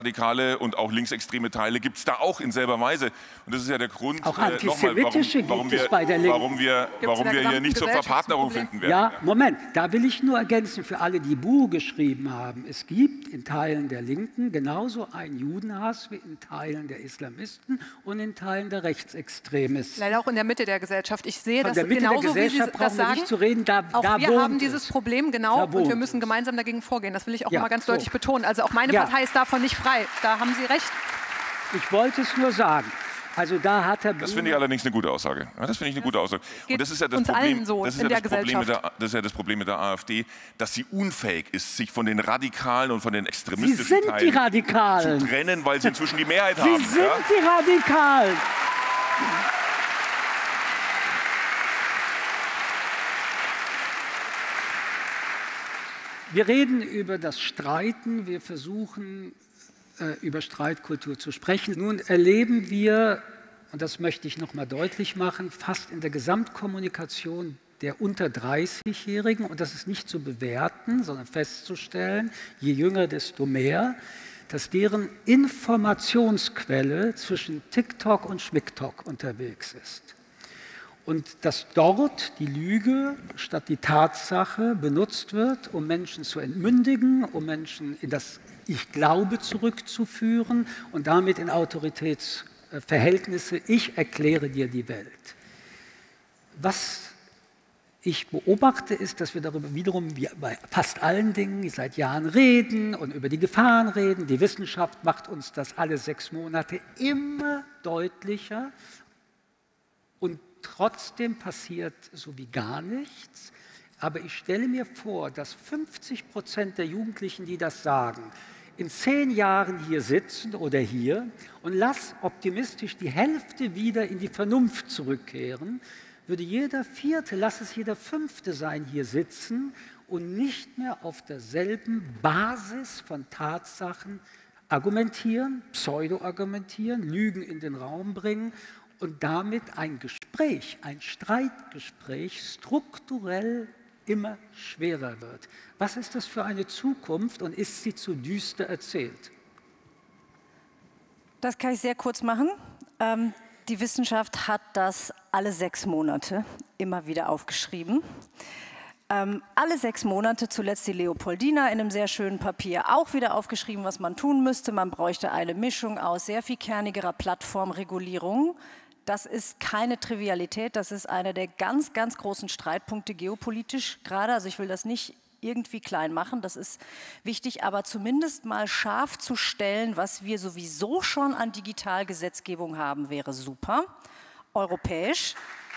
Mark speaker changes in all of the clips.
Speaker 1: radikale und auch linksextreme Teile gibt es da auch in selber Weise. Und das ist ja der Grund,
Speaker 2: auch antisemitische
Speaker 1: warum
Speaker 2: gibt es bei der Linken.
Speaker 1: Warum wir hier nicht zur Verpartnerung finden werden.
Speaker 2: Ja, Moment, da will ich nur ergänzen für alle, die Buch geschrieben haben. Es gibt in Teilen der Linken genauso einen Judenhass wie in Teilen der Islamisten und in Teilen der Rechtsextremisten.
Speaker 3: Leider auch in der Mitte der Gesellschaft. Ich sehe das
Speaker 2: genauso, wie Sie das sagen. Nicht zu reden,
Speaker 3: auch wir haben dieses Problem, genau, und wir müssen gemeinsam dagegen vorgehen. Das will ich auch mal ganz deutlich betonen. Also auch meine Partei ist davon nicht frei. Da haben Sie recht.
Speaker 2: Ich wollte es nur sagen. Also da hat Herr Buhner...
Speaker 1: Das finde ich allerdings eine gute Aussage. Ja, das finde ich eine gute Aussage. Und das ist ja das Problem, das ist ja das Problem mit der AfD, dass sie unfähig ist, sich von den Radikalen und von den extremistischen Teilen zu trennen, weil sie inzwischen die Mehrheit haben.
Speaker 2: Sie sind die Radikalen. Wir reden über das Streiten, wir versuchen über Streitkultur zu sprechen. Nun erleben wir, und das möchte ich noch mal deutlich machen, fast in der Gesamtkommunikation der unter 30-Jährigen, und das ist nicht zu bewerten, sondern festzustellen, je jünger, desto mehr, dass deren Informationsquelle zwischen TikTok und Schmicktalk unterwegs ist. Und dass dort die Lüge statt die Tatsache benutzt wird, um Menschen zu entmündigen, um Menschen in das Ich glaube zurückzuführen und damit in Autoritätsverhältnisse, ich erkläre dir die Welt. Was ich beobachte, ist, dass wir darüber wiederum, wie bei fast allen Dingen, seit Jahren reden und über die Gefahren reden. Die Wissenschaft macht uns das alle 6 Monate immer deutlicher. Und trotzdem passiert so wie gar nichts. Aber ich stelle mir vor, dass 50% der Jugendlichen, die das sagen, in 10 Jahren hier sitzen oder hier und lass optimistisch die Hälfte wieder in die Vernunft zurückkehren, würde jeder Vierte, lass es jeder Fünfte sein, hier sitzen und nicht mehr auf derselben Basis von Tatsachen argumentieren, pseudo-argumentieren, Lügen in den Raum bringen und damit ein Gespräch, ein Streitgespräch strukturell immer schwerer wird. Was ist das für eine Zukunft und ist sie zu düster erzählt?
Speaker 4: Das kann ich sehr kurz machen. Die Wissenschaft hat das alle 6 Monate immer wieder aufgeschrieben. Alle 6 Monate, zuletzt die Leopoldina in einem sehr schönen Papier, auch wieder aufgeschrieben, was man tun müsste. Man bräuchte eine Mischung aus sehr viel kernigerer Plattformregulierung. Das ist keine Trivialität, das ist einer der ganz, ganz großen Streitpunkte geopolitisch gerade. Also ich will das nicht irgendwie klein machen, das ist wichtig, aber zumindest mal scharf zu stellen, was wir sowieso schon an Digitalgesetzgebung haben, wäre super. Europäisch.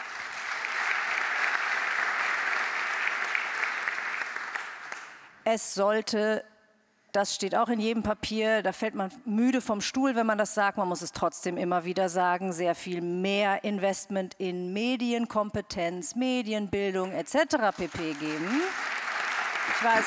Speaker 4: Es sollte... Das steht auch in jedem Papier, da fällt man müde vom Stuhl, wenn man das sagt. Man muss es trotzdem immer wieder sagen, sehr viel mehr Investment in Medienkompetenz, Medienbildung etc. pp. Geben. Ich weiß,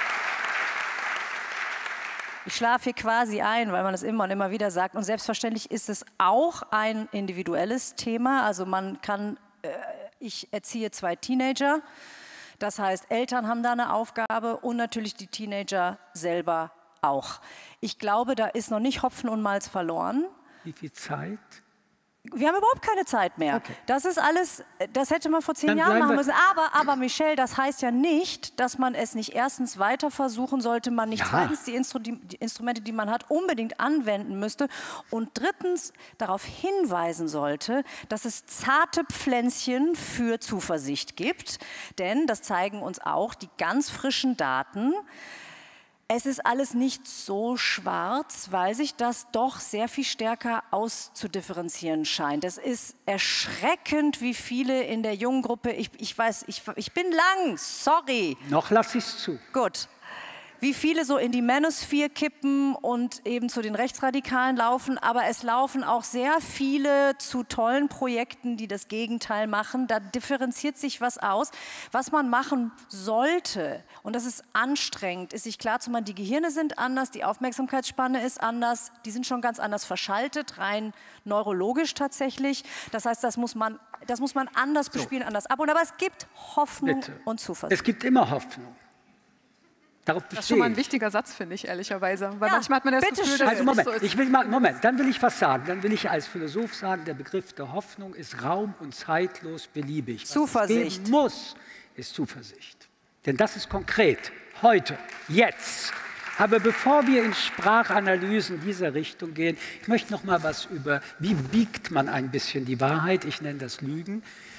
Speaker 4: ich schlafe hier quasi ein, weil man das immer und immer wieder sagt. Und selbstverständlich ist es auch ein individuelles Thema. Also man kann, ich erziehe 2 Teenager. Das heißt, Eltern haben da eine Aufgabe und natürlich die Teenager selber auch. Ich glaube, da ist noch nicht Hopfen und Malz verloren.
Speaker 2: Wie viel Zeit?
Speaker 4: Wir haben überhaupt keine Zeit mehr. Okay. Das ist alles, das hätte man vor 10 Jahren machen müssen. Aber Michelle, das heißt ja nicht, dass man es nicht erstens weiter versuchen sollte, man nicht zweitens die Instrumente, die man hat, unbedingt anwenden müsste und drittens darauf hinweisen sollte, dass es zarte Pflänzchen für Zuversicht gibt. Denn, das zeigen uns auch die ganz frischen Daten, es ist alles nicht so schwarz, weil sich das doch sehr viel stärker auszudifferenzieren scheint. Es ist erschreckend, wie viele in der jungen Gruppe, ich weiß, ich bin lang, sorry.
Speaker 2: Noch lasse ich es zu.
Speaker 4: Gut. Wie viele so in die Manosphere kippen und eben zu den Rechtsradikalen laufen, aber es laufen auch sehr viele zu tollen Projekten, die das Gegenteil machen. Da differenziert sich was aus. Was man machen sollte, und das ist anstrengend, ist sich klar zu machen, die Gehirne sind anders, die Aufmerksamkeitsspanne ist anders, die sind schon ganz anders verschaltet, rein neurologisch tatsächlich. Das heißt, das muss man anders bespielen, anders abholen. Aber es gibt Hoffnung und Zuversicht.
Speaker 2: Es gibt immer Hoffnung. Darauf
Speaker 3: das ist schon mal ein wichtiger Satz, finde ich, ehrlicherweise. Weil manchmal hat man das Gefühl, dass
Speaker 2: also Moment, Moment, dann will ich was sagen. Dann will ich als Philosoph sagen, der Begriff der Hoffnung ist raum- und zeitlos beliebig.
Speaker 4: Zuversicht.
Speaker 2: Was es geben muss, ist Zuversicht. Denn das ist konkret, heute, jetzt. Aber bevor wir in Sprachanalysen dieser Richtung gehen, ich möchte noch mal was über, wie biegt man ein bisschen die Wahrheit, ich nenne das Lügen.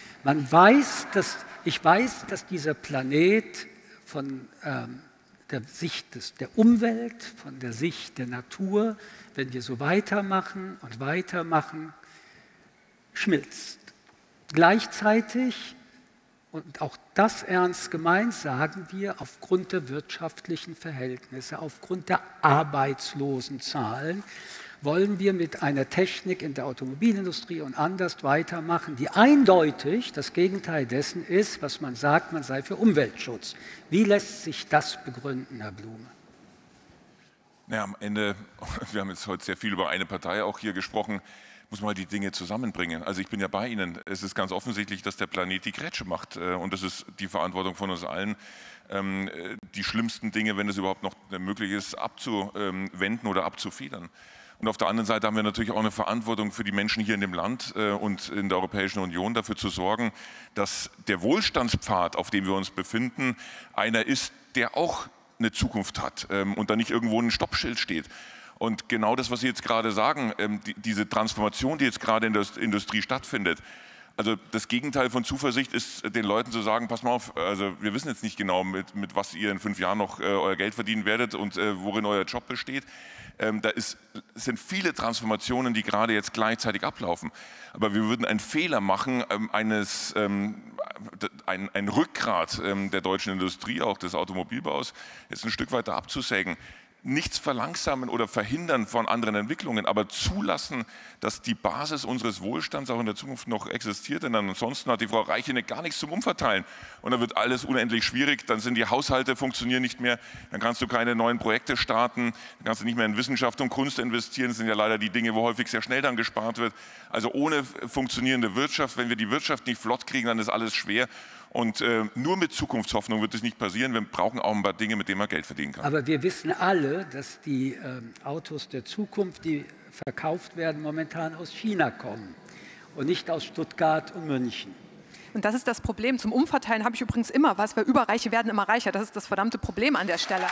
Speaker 2: Ich weiß, dass dieser Planet von der Sicht der Umwelt, von der Sicht der Natur, wenn wir so weitermachen und weitermachen, schmilzt. Gleichzeitig, und auch das ernst gemeint, sagen wir, aufgrund der wirtschaftlichen Verhältnisse, aufgrund der Arbeitslosenzahlen, wollen wir mit einer Technik in der Automobilindustrie und anders weitermachen, die eindeutig das Gegenteil dessen ist, was man sagt, man sei für Umweltschutz. Wie lässt sich das begründen, Herr Blume?
Speaker 1: Ja, am Ende, wir haben jetzt heute sehr viel über eine Partei auch hier gesprochen, muss man die Dinge zusammenbringen. Also ich bin ja bei Ihnen. Es ist ganz offensichtlich, dass der Planet die Grätsche macht. Und das ist die Verantwortung von uns allen, die schlimmsten Dinge, wenn es überhaupt noch möglich ist, abzuwenden oder abzufedern. Und auf der anderen Seite haben wir natürlich auch eine Verantwortung für die Menschen hier in dem Land und in der Europäischen Union, dafür zu sorgen, dass der Wohlstandspfad, auf dem wir uns befinden, einer ist, der auch eine Zukunft hat und da nicht irgendwo ein Stoppschild steht. Und genau das, was Sie jetzt gerade sagen, diese Transformation, die jetzt gerade in der Industrie stattfindet, also das Gegenteil von Zuversicht ist, den Leuten zu sagen, pass mal auf, also wir wissen jetzt nicht genau, mit was ihr in 5 Jahren noch euer Geld verdienen werdet und worin euer Job besteht. Es sind viele Transformationen, die gerade jetzt gleichzeitig ablaufen. Aber wir würden einen Fehler machen, ein Rückgrat der deutschen Industrie, auch des Automobilbaus, jetzt ein Stück weiter abzusägen. Nichts verlangsamen oder verhindern von anderen Entwicklungen, aber zulassen, dass die Basis unseres Wohlstands auch in der Zukunft noch existiert. Denn ansonsten hat die Frau Reichene gar nichts zum Umverteilen. Und dann wird alles unendlich schwierig, dann sind die Haushalte funktionieren nicht mehr, dann kannst du keine neuen Projekte starten, dann kannst du nicht mehr in Wissenschaft und Kunst investieren. Das sind ja leider die Dinge, wo häufig sehr schnell dann gespart wird. Also ohne funktionierende Wirtschaft, wenn wir die Wirtschaft nicht flott kriegen, dann ist alles schwer. Und nur mit Zukunftshoffnung wird es nicht passieren. Wir brauchen auch ein paar Dinge, mit denen man Geld verdienen kann.
Speaker 2: Aber wir wissen alle, dass die Autos der Zukunft, die verkauft werden, momentan aus China kommen und nicht aus Stuttgart und München.
Speaker 3: Und das ist das Problem. Zum Umverteilen habe ich übrigens immer was, weil Überreiche werden immer reicher. Das ist das verdammte Problem an der Stelle.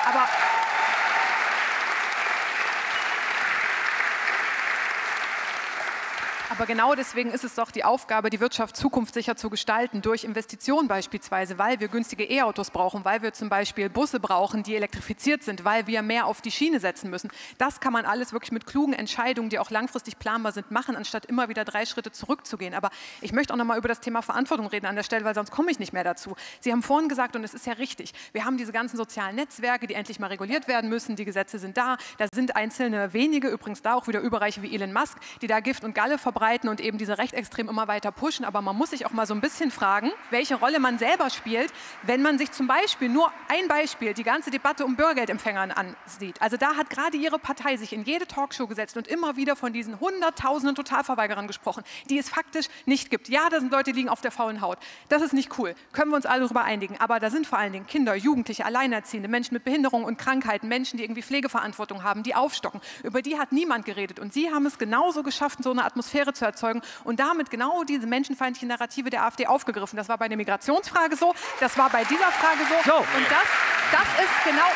Speaker 3: Aber genau deswegen ist es doch die Aufgabe, die Wirtschaft zukunftssicher zu gestalten, durch Investitionen beispielsweise, weil wir günstige E-Autos brauchen, weil wir zum Beispiel Busse brauchen, die elektrifiziert sind, weil wir mehr auf die Schiene setzen müssen. Das kann man alles wirklich mit klugen Entscheidungen, die auch langfristig planbar sind, machen, anstatt immer wieder 3 Schritte zurückzugehen. Aber ich möchte auch noch mal über das Thema Verantwortung reden an der Stelle, weil sonst komme ich nicht mehr dazu. Sie haben vorhin gesagt, und es ist ja richtig, wir haben diese ganzen sozialen Netzwerke, die endlich mal reguliert werden müssen, die Gesetze sind da, da sind einzelne wenige, übrigens da auch wieder Überreiche wie Elon Musk, die da Gift und Galle verbreiten und eben diese Rechtsextremen immer weiter pushen. Aber man muss sich auch mal so ein bisschen fragen, welche Rolle man selber spielt, wenn man sich zum Beispiel, nur ein Beispiel, die ganze Debatte um Bürgergeldempfängern ansieht. Also da hat gerade Ihre Partei sich in jede Talkshow gesetzt und immer wieder von diesen hunderttausenden Totalverweigerern gesprochen, die es faktisch nicht gibt. Ja, da sind Leute, die liegen auf der faulen Haut. Das ist nicht cool. Können wir uns alle darüber einigen. Aber da sind vor allen Dingen Kinder, Jugendliche, Alleinerziehende, Menschen mit Behinderungen und Krankheiten, Menschen, die irgendwie Pflegeverantwortung haben, die aufstocken. Über die hat niemand geredet. Und Sie haben es genauso geschafft, so eine Atmosphäre zu erzeugen und damit genau diese menschenfeindliche Narrative der AfD aufgegriffen. Das war bei der Migrationsfrage so, das war bei dieser Frage so. Und das ist genau,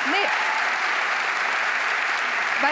Speaker 3: weil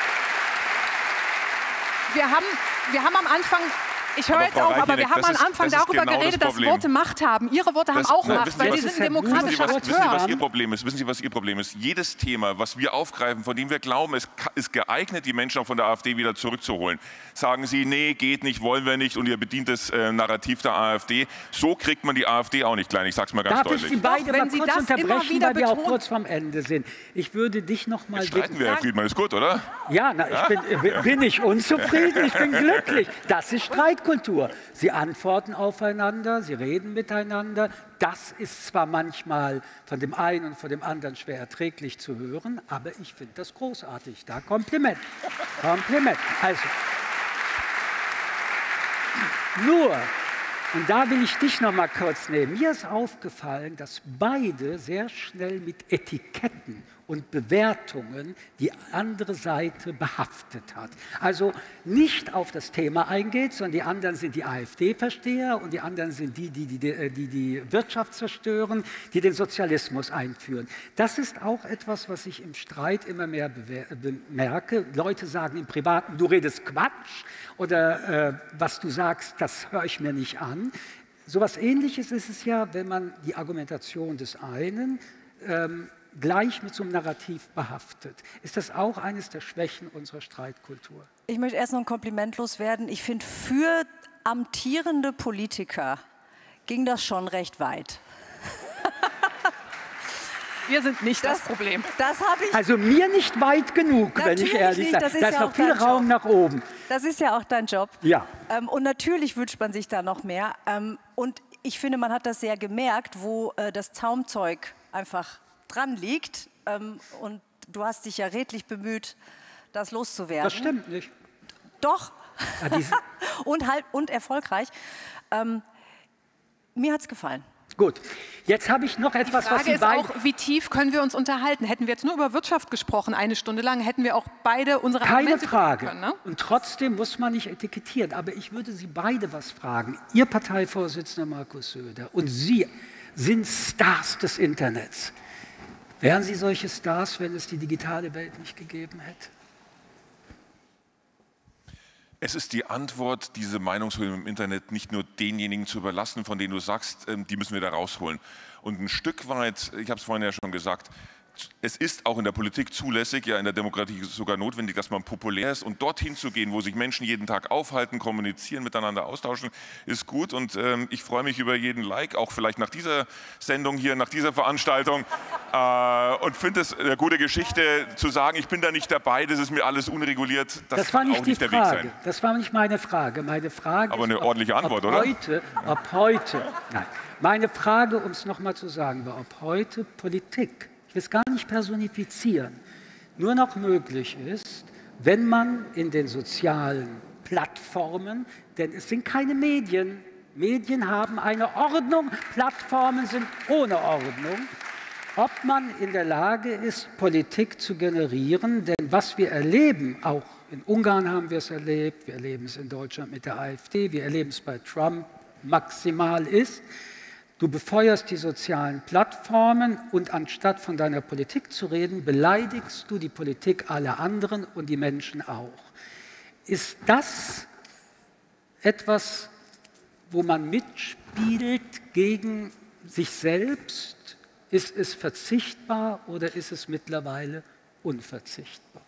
Speaker 3: wir haben am Anfang, ich höre jetzt auf, aber wir haben am Anfang darüber geredet, dass Worte Macht haben. Ihre Worte haben auch Macht, weil Sie sind ein demokratischer Akteur.
Speaker 1: Wissen Sie, was Ihr Problem ist? Wissen Sie, was Ihr Problem ist? Jedes Thema, was wir aufgreifen, von dem wir glauben, es ist geeignet, die Menschen auch von der AfD wieder zurückzuholen, sagen Sie, nee, geht nicht, wollen wir nicht und ihr bedient das Narrativ der AfD. So kriegt man die AfD auch nicht klein, ich sage es mal ganz deutlich.
Speaker 2: Darf ich Sie beide mal kurz unterbrechen, weil wir auch kurz vorm Ende sind? Ich würde dich noch mal bitten.
Speaker 1: Streiten wir, Herr Friedmann, ist gut, oder?
Speaker 2: Ja, bin ich unzufrieden, ich bin glücklich. Das ist Streitkultur. Sie antworten aufeinander, sie reden miteinander. Das ist zwar manchmal von dem einen und von dem anderen schwer erträglich zu hören, aber ich finde das großartig. Da Kompliment. Kompliment. Also, nur Und da will ich dich noch mal kurz nehmen. Mir ist aufgefallen, dass beide sehr schnell mit Etiketten und Bewertungen die andere Seite behaftet hat. Also nicht auf das Thema eingeht, sondern die anderen sind die AfD-Versteher und die anderen sind die Wirtschaft zerstören, die den Sozialismus einführen. Das ist auch etwas, was ich im Streit immer mehr bemerke. Leute sagen im Privaten, du redest Quatsch oder was du sagst, das höre ich mir nicht an. So etwas Ähnliches ist es ja, wenn man die Argumentation des einen gleich mit so einem Narrativ behaftet. Ist das auch eines der Schwächen unserer Streitkultur?
Speaker 4: Ich möchte erst noch ein Kompliment loswerden. Ich finde, für amtierende Politiker ging das schon recht weit.
Speaker 3: Wir sind nicht das Problem.
Speaker 4: Das habe ich.
Speaker 2: Also mir nicht weit genug, wenn ich ehrlich sage. Da ist noch viel Raum nach oben.
Speaker 4: Das ist ja auch dein Job.
Speaker 2: Ja.
Speaker 4: Und natürlich wünscht man sich da noch mehr. Und ich finde, man hat das sehr gemerkt, wo das Zaumzeug einfach dran liegt. Und du hast dich ja redlich bemüht, das loszuwerden.
Speaker 2: Das stimmt nicht.
Speaker 4: Doch.
Speaker 2: Ja,
Speaker 4: und erfolgreich. Mir hat es gefallen.
Speaker 2: Gut, jetzt habe ich noch etwas, was Sie beide...
Speaker 3: Die Frage ist auch, wie tief können wir uns unterhalten? Hätten wir jetzt nur über Wirtschaft gesprochen, eine Stunde lang, hätten wir auch beide unsere Argumente
Speaker 2: Frage.
Speaker 3: Können, ne?
Speaker 2: Und trotzdem muss man nicht etikettieren. Aber ich würde Sie beide was fragen. Ihr Parteivorsitzender Markus Söder und Sie sind Stars des Internets. Wären Sie solche Stars, wenn es die digitale Welt nicht gegeben hätte?
Speaker 1: Es ist die Antwort, diese Meinungsfreiheit im Internet nicht nur denjenigen zu überlassen, von denen du sagst, die müssen wir da rausholen. Und ein Stück weit, ich habe es vorhin ja schon gesagt, es ist auch in der Politik zulässig, ja in der Demokratie ist es sogar notwendig, dass man populär ist und dorthin zu gehen, wo sich Menschen jeden Tag aufhalten, kommunizieren, miteinander austauschen, ist gut und ich freue mich über jeden Like, auch vielleicht nach dieser Sendung hier, nach dieser Veranstaltung und finde es eine gute Geschichte zu sagen, ich bin da nicht dabei, das ist mir alles unreguliert, das
Speaker 2: war nicht
Speaker 1: auch nicht
Speaker 2: die
Speaker 1: der Weg
Speaker 2: Frage.
Speaker 1: sein.
Speaker 2: Das war nicht meine Frage. Meine Frage
Speaker 1: Aber eine
Speaker 2: ist,
Speaker 1: ordentliche Antwort, oder?
Speaker 2: Ob heute, nein, meine Frage, um es nochmal zu sagen, war, ob heute Politik, ich will es gar nicht personifizieren, nur noch möglich ist, wenn man in den sozialen Plattformen, denn es sind keine Medien, Medien haben eine Ordnung, Plattformen sind ohne Ordnung, ob man in der Lage ist, Politik zu generieren, denn was wir erleben, auch in Ungarn haben wir es erlebt, wir erleben es in Deutschland mit der AfD, wir erleben es bei Trump maximal ist, du befeuerst die sozialen Plattformen und anstatt von deiner Politik zu reden, beleidigst du die Politik aller anderen und die Menschen auch. Ist das etwas, wo man mitspielt gegen sich selbst? Ist es verzichtbar oder ist es mittlerweile unverzichtbar?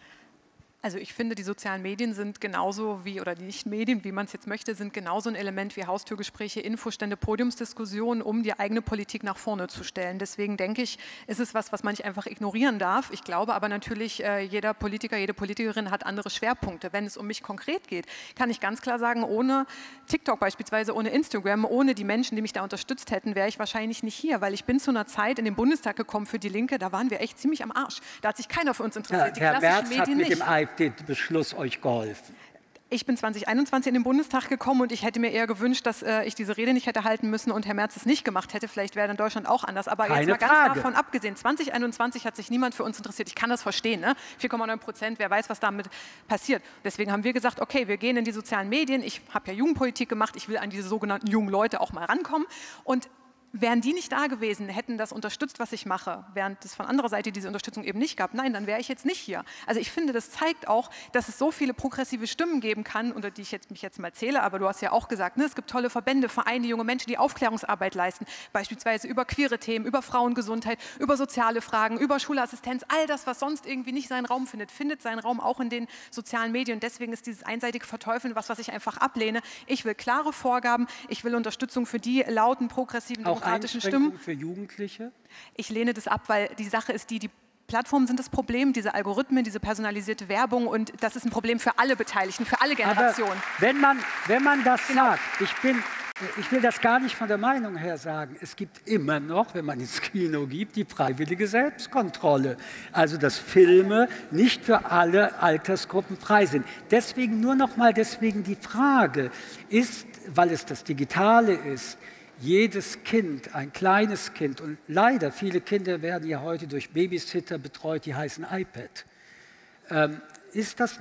Speaker 3: Also ich finde, die sozialen Medien sind genauso wie, oder die Nicht-Medien, wie man es jetzt möchte, sind genauso ein Element wie Haustürgespräche, Infostände, Podiumsdiskussionen, um die eigene Politik nach vorne zu stellen. Deswegen denke ich, ist es was man nicht einfach ignorieren darf. Ich glaube aber natürlich, jeder Politiker, jede Politikerin hat andere Schwerpunkte. Wenn es um mich konkret geht, kann ich ganz klar sagen, ohne TikTok beispielsweise, ohne Instagram, ohne die Menschen, die mich da unterstützt hätten, wäre ich wahrscheinlich nicht hier, weil ich bin zu einer Zeit in den Bundestag gekommen für die Linke, da waren wir echt ziemlich am Arsch. Da hat sich keiner für uns interessiert,
Speaker 2: ja,
Speaker 3: die klassischen Medien
Speaker 2: mit
Speaker 3: nicht.
Speaker 2: Dem Beschluss euch geholfen?
Speaker 3: Ich bin 2021 in den Bundestag gekommen und ich hätte mir eher gewünscht, dass ich diese Rede nicht hätte halten müssen und Herr Merz es nicht gemacht hätte. Vielleicht wäre dann Deutschland auch anders. Aber
Speaker 2: Keine
Speaker 3: jetzt mal ganz
Speaker 2: Frage.
Speaker 3: davon abgesehen, 2021 hat sich niemand für uns interessiert. Ich kann das verstehen, ne? 4,9%, wer weiß, was damit passiert. Deswegen haben wir gesagt, okay, wir gehen in die sozialen Medien. Ich habe ja Jugendpolitik gemacht, ich will an diese sogenannten jungen Leute auch mal rankommen. Und wären die nicht da gewesen, hätten das unterstützt, was ich mache, während es von anderer Seite diese Unterstützung eben nicht gab, nein, dann wäre ich jetzt nicht hier. Also ich finde, das zeigt auch, dass es so viele progressive Stimmen geben kann, unter die ich mich jetzt mal zähle, aber du hast ja auch gesagt, ne, es gibt tolle Verbände, Vereine, junge Menschen, die Aufklärungsarbeit leisten, beispielsweise über queere Themen, über Frauengesundheit, über soziale Fragen, über Schulassistenz, all das, was sonst irgendwie nicht seinen Raum findet, findet seinen Raum auch in den sozialen Medien. Und deswegen ist dieses einseitige Verteufeln was ich einfach ablehne. Ich will klare Vorgaben, ich will Unterstützung für die lauten, progressiven, demokratischen Stimmen.
Speaker 2: Für Jugendliche?
Speaker 3: Ich lehne das ab, weil die Sache ist die Plattformen sind das Problem, diese Algorithmen, diese personalisierte Werbung und das ist ein Problem für alle Beteiligten, für alle Generationen.
Speaker 2: Aber wenn man das sagt, ich will das gar nicht von der Meinung her sagen, es gibt immer noch, wenn man ins Kino gibt, die freiwillige Selbstkontrolle. Also dass Filme nicht für alle Altersgruppen frei sind. Deswegen nur noch mal die Frage, ist weil es das Digitale ist, jedes Kind, ein kleines Kind, und leider viele Kinder werden ja heute durch Babysitter betreut, die heißen iPad. Ist das